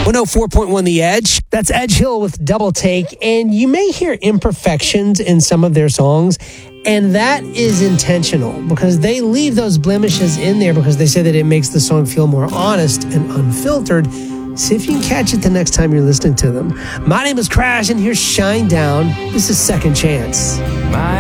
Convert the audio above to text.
104.1 The Edge. That's Edge Hill with Double Take. And you may hear imperfections in some of their songs. And that is intentional because they leave those blemishes in there because they say that it makes the song feel more honest and unfiltered. See if you can catch it the next time you're listening to them. My name is Crash, and here's Shine Down. This is Second Chance.